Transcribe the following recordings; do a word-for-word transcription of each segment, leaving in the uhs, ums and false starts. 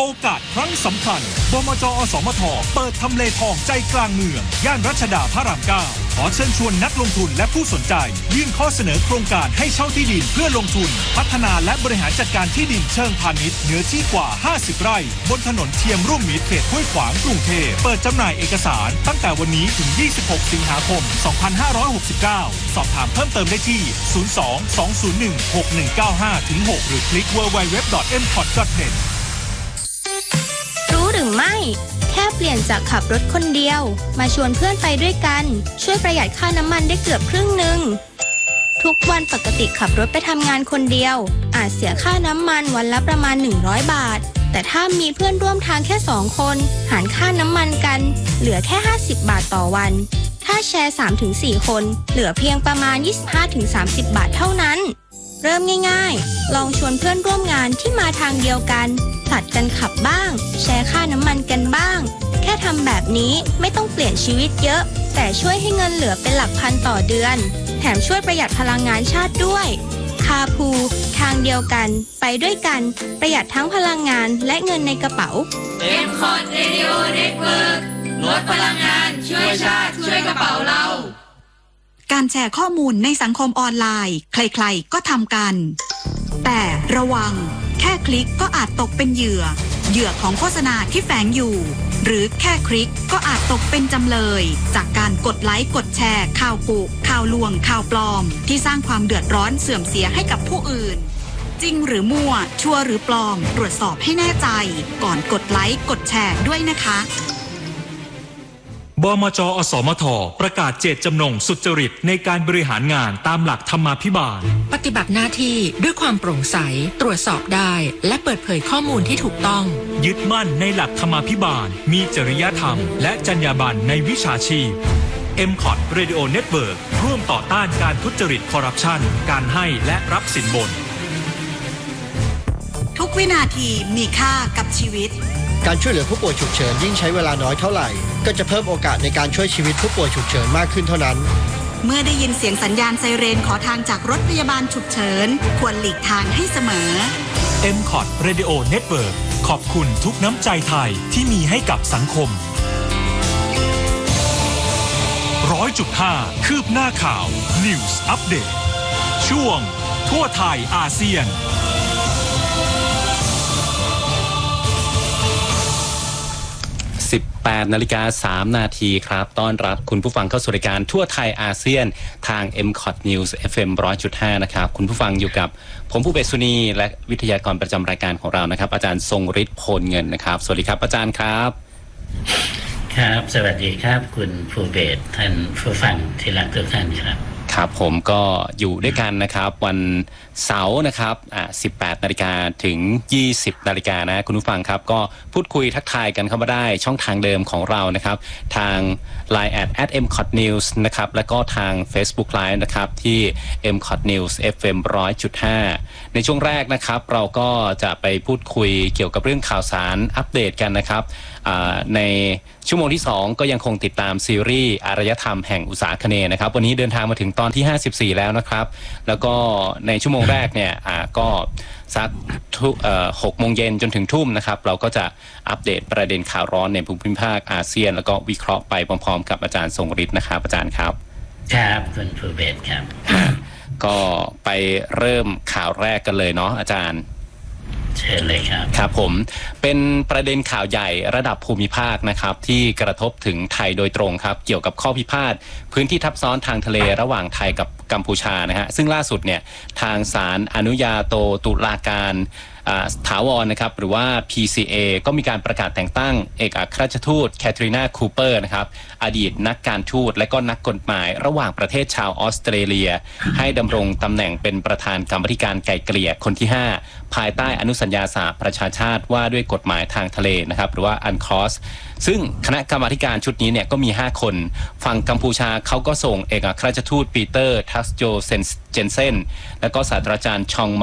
โอกาสครั้งสำคัญบมจ.อสมทเปิดทำเลทองใจกลางเมืองย่านรัชดาพระรามเก้าขอเชิญชวนนักลงทุนและผู้สนใจยื่นข้อเสนอโครงการให้เช่าที่ดินเพื่อลงทุนพัฒนาและบริหารจัดการที่ดินเชิงพาณิชย์เนื้อที่กว่าห้าสิบไร่บนถนนเทียมร่วมมิตรเขตห้วยขวางกรุงเทพเปิดจำหน่ายเอกสารตั้งแต่วันนี้ถึงยี่สิบหกสิงหาคมสองพันห้าร้อยหกสิบเก้าสอบถามเพิ่มเติมได้ที่ศูนย์ สอง สอง ศูนย์ หนึ่ง หก หนึ่ง เก้า ห้า หก หรือคลิก ดับเบิลยู ดับเบิลยู ดับเบิลยู ดอท เอ็ม คอท ดอท เน็ตรู้หรือไม่แค่เปลี่ยนจากขับรถคนเดียวมาชวนเพื่อนไปด้วยกันช่วยประหยัดค่าน้ำมันได้เกือบครึ่งหนึ่งทุกวันปกติขับรถไปทำงานคนเดียวอาจเสียค่าน้ำมันวันละประมาณหนึ่งร้อยบาทแต่ถ้ามีเพื่อนร่วมทางแค่สองคนหารค่าน้ำมันกันเหลือแค่ห้าสิบบาทต่อวันถ้าแชร์ สามถึงสี่ คนเหลือเพียงประมาณ ยี่สิบห้าถึงสามสิบ บาทเท่านั้นเริ่มง่ายๆลองชวนเพื่อนร่วมงานที่มาทางเดียวกันผลัดกันขับบ้างแชร์ค่าน้ำมันกันบ้างแค่ทำแบบนี้ไม่ต้องเปลี่ยนชีวิตเยอะแต่ช่วยให้เงินเหลือเป็นหลักพันต่อเดือนแถมช่วยประหยัดพลังงานชาติด้วยคาพูทางเดียวกันไปด้วยกันประหยัดทั้งพลังงานและเงินในกระเป๋าเอ็ม คอท Radio Network ลดพลังงานช่วยชาติช่วยกระเป๋าเราการแชร์ข้อมูลในสังคมออนไลน์ใครๆก็ทำกันแต่ระวังแค่คลิกก็อาจตกเป็นเหยื่อเหยื่อของโฆษณาที่แฝงอยู่หรือแค่คลิกก็อาจตกเป็นจำเลยจากการกดไลค์กดแชร์ข่าวกุข่าวลวงข่าวปลอมที่สร้างความเดือดร้อนเสื่อมเสียให้กับผู้อื่นจริงหรือมั่วชัวร์หรือปลอมตรวจสอบให้แน่ใจก่อนกดไลค์กดแชร์ด้วยนะคะบมจ.อสมทประกาศเจตจำนงสุจริตในการบริหารงานตามหลักธรรมาภิบาลปฏิบัติหน้าที่ด้วยความโปร่งใสตรวจสอบได้และเปิดเผยข้อมูลที่ถูกต้องยึดมั่นในหลักธรรมาภิบาลมีจริยธรรมและจรรยาบรรณในวิชาชีพ เอ็ม คอท Radio Network ร่วมต่อต้านการทุจริตคอร์รัปชันการให้และรับสินบนทุกวินาทีมีค่ากับชีวิตการช่วยเหลือผู้ป่วยฉุกเฉินยิ่งใช้เวลาน้อยเท่าไหร่ก็จะเพิ่มโอกาสในการช่วยชีวิตผู้ป่วยฉุกเฉินมากขึ้นเท่านั้นเมื่อได้ยินเสียงสัญญาณไซเรนขอทางจากรถพยาบาลฉุกเฉินควรหลีกทางให้เสมอเอ็ม คอท Radio Network ขอบคุณทุกน้ำใจไทยที่มีให้กับสังคม ร้อยจุดห้า คืบหน้าข่าว News Update ช่วงทั่วไทยอาเซียนสิบแปดนาฬิกาสามนาทีครับต้อนรับคุณผู้ฟังเข้าสู่รายการทั่วไทยอาเซียนทาง เอ็ม คอท News เอฟ เอ็ม หนึ่งร้อยจุดห้า นะครับคุณผู้ฟังอยู่กับผมผู้เบสุนีและวิทยากรประจำรายการของเรานะครับอาจารย์ทรงฤทธิ์โพลเงินนะครับสวัสดีครับอาจารย์ครับครับสวัสดีครับคุณผู้เบสท่านผู้ฟังที่รักทุกท่านครับครับผมก็อยู่ด้วยกันนะครับวันเสาร์นะครับอ่า สิบแปดนาฬิกาถึง ยี่สิบนาฬิกานะคุณผู้ฟังครับก็พูดคุยทักทายกันเข้ามาได้ช่องทางเดิมของเรานะครับทาง ไลน์ แอท แอท เอ็ม คอท นิวส์ นะครับแล้วก็ทาง Facebook Live นะครับที่ เอ็ม คอท นิวส์ เอฟ เอ็ม หนึ่งร้อยจุดห้า ในช่วงแรกนะครับเราก็จะไปพูดคุยเกี่ยวกับเรื่องข่าวสารอัปเดตกันนะครับในชั่วโมงที่สองก็ยังคงติดตามซีรีส์อารยธรรมแห่งอุษาคเนย์นะครับวันนี้เดินทางมาถึงตอนที่ห้าสิบสี่แล้วนะครับแล้วก็ในชั่วโมงแรกเนี่ยก็สักหกโมงเย็นจนถึงทุ่มนะครับเราก็จะอัปเดตประเด็นข่าวร้อนในภูมิภาคอาเซียนแล้วก็วิเคราะห์ไปพร้อมๆกับอาจารย์ทรงฤทธิ์นะครับอาจารย์ครับครับคุณผู้เบสครับก็ไปเริ่มข่าวแรกกันเลยเนาะอาจารย์เชิญเลยครับครับผมเป็นประเด็นข่าวใหญ่ระดับภูมิภาคนะครับที่กระทบถึงไทยโดยตรงครับเกี่ยวกับข้อพิพาทพื้นที่ทับซ้อนทางทะเลระหว่างไทยกับกัมพูชานะฮะซึ่งล่าสุดเนี่ยทางศาลอนุญาโตตุลาการถาวรนะครับหรือว่า พี ซี เอ ก็มีการประกาศแต่งตั้งเอกอัครราชทูตแคทรีนาคูเปอร์นะครับอดีตนักการทูตและก็นักกฎหมายระหว่างประเทศชาวออสเตรเลียให้ดำรงตำแหน่งเป็นประธานกรรมธิการไกล่เกลี่ยคนที่ห้าภายใต้อนุสัญญาสหประชาชาติว่าด้วยกฎหมายทางทะเลนะครับหรือว่าอันคอสซึ่งคณะกรรมการชุดนี้เนี่ยก็มีห้าคนฝั่งกัมพูชาเขาก็ส่งเอกอัครราชทูตปีเตอร์ทัสโจเซนเจนเซนและก็ศาสตราจารย์ชองมาร์ค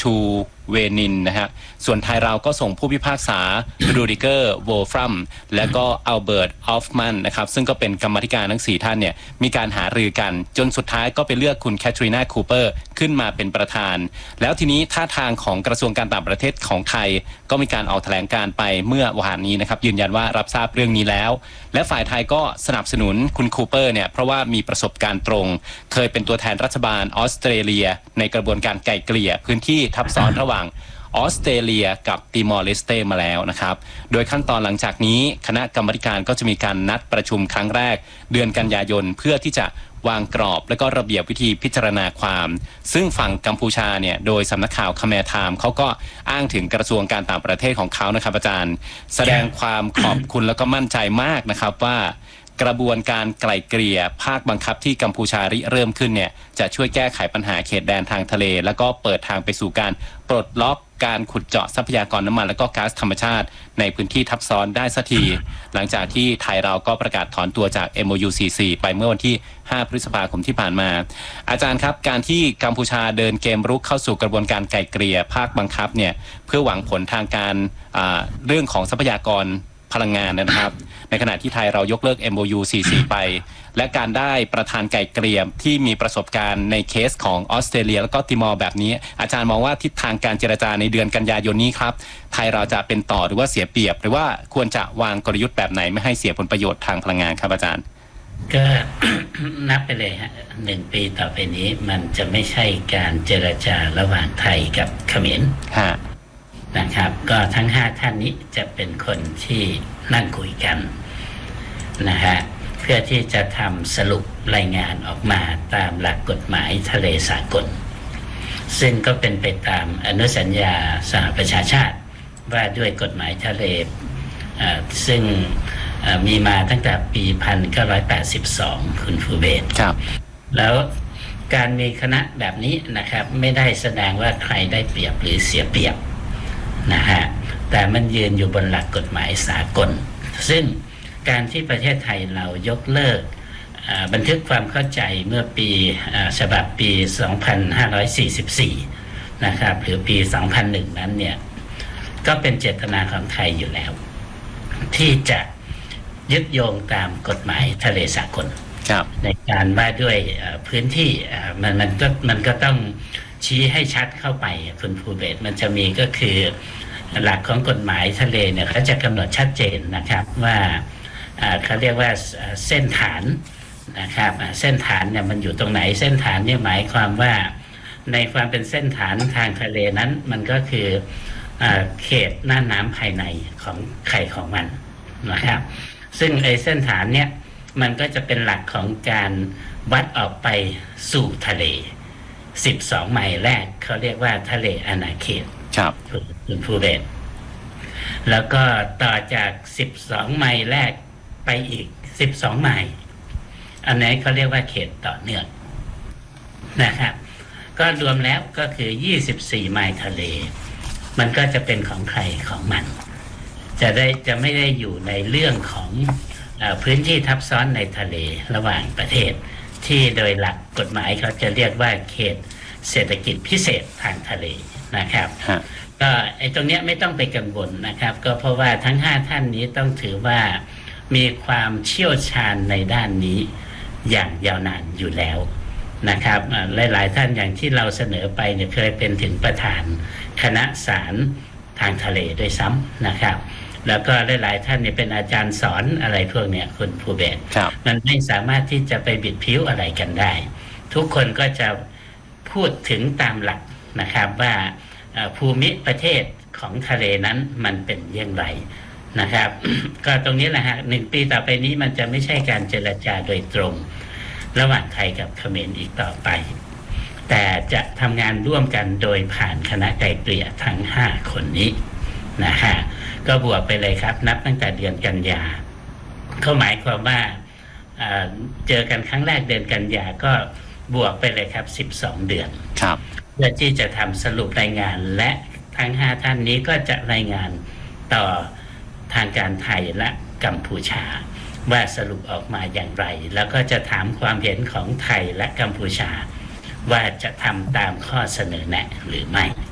ทูเวนินนะฮะส่วนไทยเราก็ส่งผู้พิพากษารูดิเกอร์โวฟรัมและก็อัลเบิร์ตออฟมันนะครับซึ่งก็เป็นกรรมาธิการทั้งสี่ท่านเนี่ยมีการหารือกันจนสุดท้ายก็ไปเลือกคุณแคทรีนาคูเปอร์ขึ้นมาเป็นประธานแล้วทีนี้ท่าทางของกระทรวงการต่างประเทศของไทยก็มีการออกแถลงการไปเมื่อวานนี้นะครับยืนยันว่ารับทราบเรื่องนี้แล้วและฝ่ายไทยก็สนับสนุนคุณคูเปอร์เนี่ยเพราะว่ามีประสบการณ์ตรงเคยเป็นตัวแทนรัฐบาลออสเตรเลียในกระบวนการไกล่เกลี่ยพื้นที่ทับซ้อนระหว่างออสเตรเลียกับติมอร์เลสเตมาแล้วนะครับโดยขั้นตอนหลังจากนี้คณะกรรมาธิการก็จะมีการนัดประชุมครั้งแรกเดือนกันยายนเพื่อที่จะวางกรอบและก็ระเบียบวิธีพิจารณาความซึ่งฝั่งกัมพูชาเนี่ยโดยสำนักข่าวคาเมร์ไทม์เขาก็อ้างถึงกระทรวงการต่างประเทศของเขานะครับอาจารย์แสดงความขอบคุณแล้วก็มั่นใจมากนะครับว่ากระบวนการไกล่เกลี่ยภาคบังคับที่กัมพูชาริเริ่มขึ้นเนี่ยจะช่วยแก้ไขปัญหาเขตแดนทางทะเลแล้วก็เปิดทางไปสู่การปลดล็อกการขุดเจาะทรัพยากรน้ำมันและก็ก๊าซธรรมชาติในพื้นที่ทับซ้อนได้สักทีหลังจากที่ไทยเราก็ประกาศถอนตัวจาก เอ็ม โอ ยู ซี ซี ไปเมื่อวันที่ห้าพฤษภาคมที่ผ่านมาอาจารย์ครับการที่กัมพูชาเดินเกมรุกเข้าสู่กระบวนการไกล่เกลี่ยภาคบังคับเนี่ยเพื่อหวังผลทางการเรื่องของทรัพยากรพลังงานนะครับในขณะที่ไทยเรายกเลิก เอ็ม โอ ยู ซี ซี ไปและการได้ประธานไก่เกลี่ยที่มีประสบการณ์ในเคสของออสเตรเลียแล้วก็ติมอร์แบบนี้อาจารย์มองว่าทิศทางการเจรจาในเดือนกันยายนนี้ครับไทยเราจะเป็นต่อหรือว่าเสียเปรียบหรือว่าควรจะวางกลยุทธ์แบบไหนไม่ให้เสียผลประโยชน์ทางพลังงานครับอาจารย์ก็ นับไปเลยฮะหนึ่งปีต่อไปนี้มันจะไม่ใช่การเจรจาระหว่างไทยกับเขมรนะครับก็ทั้งห้าท่านนี้จะเป็นคนที่นั่งคุยกันนะฮะเพื่อที่จะทำสรุปรายงานออกมาตามหลักกฎหมายทะเลสากลซึ่งก็เป็นไปตามอนุสัญญาสหประชาชาติว่าด้วยกฎหมายทะเลซึ่งมีมาตั้งแต่ปีหนึ่งพันเก้าร้อยแปดสิบสองคุณฟูเบศครับแล้วการมีคณะแบบนี้นะครับไม่ได้แสดงว่าใครได้เปรียบหรือเสียเปรียบนะฮะแต่มันยืนอยู่บนหลักกฎหมายสากลซึ่งการที่ประเทศไทยเรายกเลิกบันทึกความเข้าใจเมื่อปีฉบับปีสองพันห้าร้อยสี่สิบสี่นะครับหรือปีสองพันหนึ่งนั้นเนี่ยก็เป็นเจตนาของไทยอยู่แล้วที่จะยึดโยงตามกฎหมายทะเลสากลในการว่าด้วยพื้นที่มันมันก็มันก็ต้องชี้ให้ชัดเข้าไปคุณภูเบศมันจะมีก็คือหลักของกฎหมายทะเลเนี่ยเขาจะกำหนดชัดเจนนะครับว่าเขาเรียกว่าเส้นฐานนะครับเส้นฐานเนี่ยมันอยู่ตรงไหนเส้นฐานเนี่ยหมายความว่าในความเป็นเส้นฐานทางทะเลนั้นมันก็คือเขตหน้าน้ำภายในของไข่ของมันนะครับซึ่งไอ้เส้นฐานเนี่ยมันก็จะเป็นหลักของการวัดออกไปสู่ทะเลสิบสองไมล์แรกเขาเรียกว่าทะเลอาณาเขตครับคุณภูเบศแล้วก็ต่อจากสิบสองไมล์แรกไปอีกสิบสองไมล์อันนี้เขาเรียกว่าเขตต่อเนื่องนะครับก็รวมแล้วก็คือยี่สิบสี่ไมล์ทะเลมันก็จะเป็นของใครของมันจะได้จะไม่ได้อยู่ในเรื่องของเอ่อพื้นที่ทับซ้อนในทะเลระหว่างประเทศที่โดยหลักกฎหมายเขาจะเรียกว่าเขตเศรษฐกิจพิเศษทางทะเลนะครับก็ไอ้ตรงเนี้ยไม่ต้องไปกังวลนะครับก็เพราะว่าทั้งห้าท่านนี้ต้องถือว่ามีความเชี่ยวชาญในด้านนี้อย่างยาวนานอยู่แล้วนะครับหลายๆท่านอย่างที่เราเสนอไปเนี่ยเคยเป็นถึงประธานคณะศาลทางทะเลด้วยซ้ำนะครับแล้วก็หลายๆท่านเนี่ยเป็นอาจารย์สอนอะไรพวกเนี้ยคุณภูเบศมันไม่สามารถที่จะไปบิดผิวอะไรกันได้ทุกคนก็จะพูดถึงตามหลักนะครับว่าภูมิประเทศของทะเลนั้นมันเป็นอย่างไรนะครับ ก็ตรงนี้แหละฮะหนึ่งปีต่อไปนี้มันจะไม่ใช่การเจรจาโดยตรงระหว่างไทยกับเขมรอีกต่อไปแต่จะทำงานร่วมกันโดยผ่านคณะไกล่เกลี่ยทั้งห้าคนนี้นะฮะก็บวกไปเลยครับนับตั้งแต่เดือนกันยาเขาหมายความว่าเจอกันครั้งแรกเดือนกันยาก็บวกไปเลยครับสิบสองเดือนครับเพื่อที่จะทำสรุปรายงานและทั้งห้าท่านนี้ก็จะรายงานต่อทางการไทยและกัมพูชาว่าสรุปออกมาอย่างไรแล้วก็จะถามความเห็นของไทยและกัมพูชาว่าจะทำตามข้อเสนอแนะหรือไม่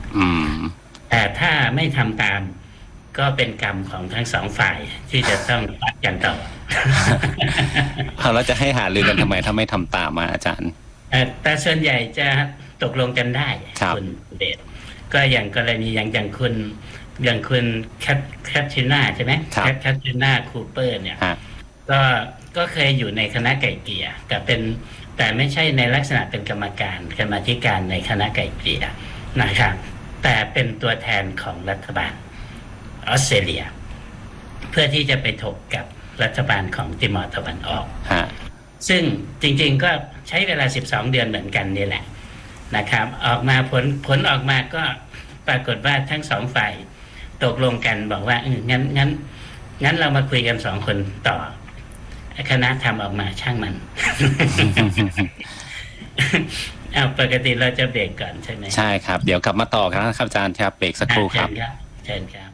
อืมแต่ถ้าไม่ทำตามก็เป็นกรรมของทั้งสองฝ่ายที่จะต้องปัดกันต่อเราจะให้หารือกันทำไมถ้าไม่ทำตามมาอาจารย์แต่ส่วนใหญ่จะตกลงกันได้คุณเดชก็อย่างกรณีอย่างอย่างคุณอย่างคุณแคทแคทริน่าใช่ไหมแคทแคทริน่าคูเปอร์เนี่ยก็ก็เคยอยู่ในคณะไก่เกลี่ยแต่เป็นแต่ไม่ใช่ในลักษณะเป็นกรรมการกรรมาธิการในคณะไก่เกลี่ยนะครับแต่เป็นตัวแทนของรัฐบาลออสเตรเลียเพื่อที่จะไปถกกับรัฐบาลของติมอร์ตะวันออกซึ่งจริงๆก็ใช้เวลาสิบสองเดือนเหมือนกันนี่แหละนะครับออกมาผลผลออกมาก็ปรากฏว่าทั้งสองฝ่ายตกลงกันบอกว่างั้นงั้นงั้นเรามาคุยกันสองคนต่อคณะทำออกมาช่างมัน เอาปกติเราจะเบรกก่อนใช่ไหมใช่ครับเดี๋ยวกลับมาต่อครับอาจารย์ครับเบรกสักครู่ครับเชิญครับ